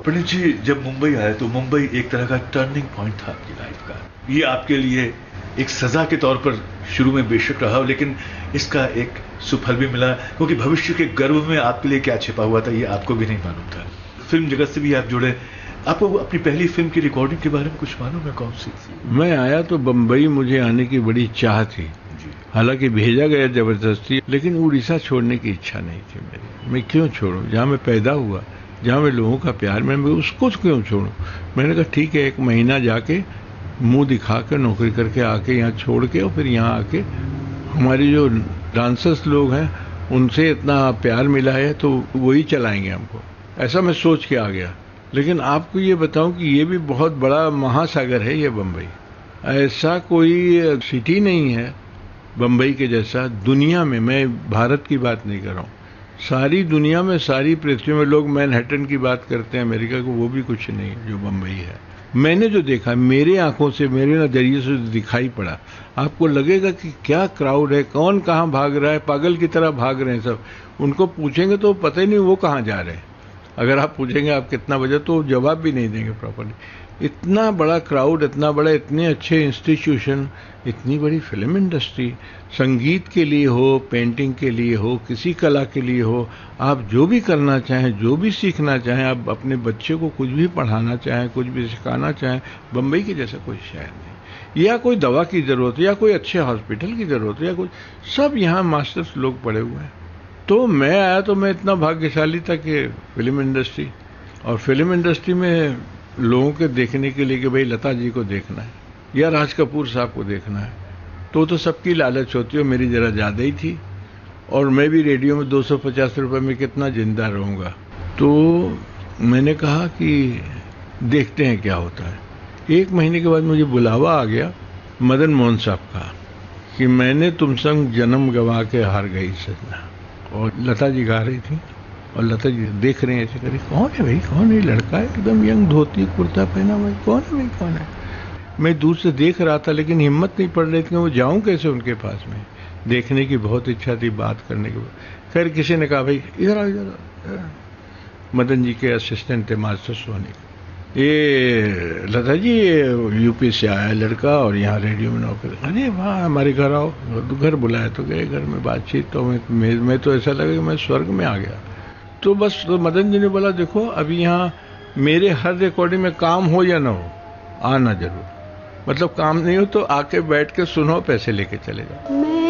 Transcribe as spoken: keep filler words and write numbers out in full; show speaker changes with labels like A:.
A: पंडित जी, जब मुंबई आए तो मुंबई एक तरह का टर्निंग पॉइंट था आपकी लाइफ का। ये आपके लिए एक सजा के तौर पर शुरू में बेशक रहा, लेकिन इसका एक सुफल भी मिला, क्योंकि भविष्य के गर्भ में आपके लिए क्या छिपा हुआ था ये आपको भी नहीं मालूम था। फिल्म जगत से भी आप जुड़े। आपको अपनी पहली फिल्म की रिकॉर्डिंग के बारे में कुछ मालूम है? कौन सी?
B: मैं आया तो बम्बई मुझे आने की बड़ी चाह थी, हालांकि भेजा गया जबरदस्ती, लेकिन उड़ीसा छोड़ने की इच्छा नहीं थी मेरी। मैं क्यों छोड़ूं? जहां मैं पैदा हुआ, जहां मैं लोगों का प्यार, मैं उसको क्यों छोड़ूं? मैंने कहा ठीक है, एक महीना जाके मुंह दिखा कर नौकरी करके आके यहाँ छोड़ के और फिर यहाँ आके हमारी जो डांसर्स लोग हैं उनसे इतना प्यार मिला है तो वही चलाएंगे हमको, ऐसा मैं सोच के आ गया। लेकिन आपको ये बताऊं कि ये भी बहुत बड़ा महासागर है ये बम्बई। ऐसा कोई सिटी नहीं है बम्बई के जैसा दुनिया में। मैं भारत की बात नहीं कर रहा हूँ, सारी दुनिया में, सारी पृथ्वी में लोग मैनहट्टन की बात करते हैं अमेरिका को, वो भी कुछ नहीं जो बम्बई है। मैंने जो देखा, मेरे आंखों से, मेरे नजरिए से दिखाई पड़ा, आपको लगेगा कि क्या क्राउड है, कौन कहाँ भाग रहा है, पागल की तरह भाग रहे हैं सब। उनको पूछेंगे तो पता ही नहीं वो कहाँ जा रहे हैं। अगर आप पूछेंगे आप कितना बजे, तो जवाब भी नहीं देंगे प्रॉपर्ली। इतना बड़ा क्राउड, इतना बड़ा, इतने अच्छे इंस्टीट्यूशन, इतनी बड़ी फिल्म इंडस्ट्री, संगीत के लिए हो, पेंटिंग के लिए हो, किसी कला के लिए हो, आप जो भी करना चाहें, जो भी सीखना चाहें, आप अपने बच्चे को कुछ भी पढ़ाना चाहें, कुछ भी सिखाना चाहें, बम्बई के जैसा कोई शहर नहीं। या कोई दवा की जरूरत है, या कोई अच्छे हॉस्पिटल की जरूरत है, या कुछ, सब यहाँ मास्टर्स लोग पड़े हुए हैं। तो मैं आया तो मैं इतना भाग्यशाली था कि फिल्म इंडस्ट्री, और फिल्म इंडस्ट्री में लोगों के देखने के लिए कि भाई लता जी को देखना है या राज कपूर साहब को देखना है, तो तो सबकी लालच होती है, मेरी जरा ज़्यादा ही थी। और मैं भी रेडियो में दो सौ पचास रुपये में कितना जिंदा रहूँगा। तो मैंने कहा कि देखते हैं क्या होता है। एक महीने के बाद मुझे बुलावा आ गया मदन मोहन साहब का कि मैंने तुम संग जन्म गंवा के हार गई सजना, और लता जी गा रही थी और लता जी देख रहे हैं ऐसे करी, कौन है भाई, कौन है लड़का है एकदम यंग, धोती कुर्ता पहना हुआ, कौन है भाई, कौन है। मैं दूर से देख रहा था, लेकिन हिम्मत नहीं पड़ रही थी कि वो जाऊं कैसे उनके पास में। देखने की बहुत इच्छा थी, बात करने की। खैर किसी ने कहा भाई इधर आओ, इधर आओ। मदन जी के असिस्टेंट थे मास्टर सोनी, ये लता जी यूपी से आया लड़का और यहाँ रेडियो में नौकरी। अरे वाह, हमारे घर आओ। घर बुलाया तो गए, घर में बातचीत, तो मैं, मैं तो ऐसा लगा कि मैं स्वर्ग में आ गया। तो बस तो मदन जी ने बोला देखो अभी यहाँ मेरे हर रिकॉर्डिंग में काम हो या ना हो, आना जरूर, मतलब काम नहीं हो तो आके बैठ के सुनो, पैसे लेके चले जाओ।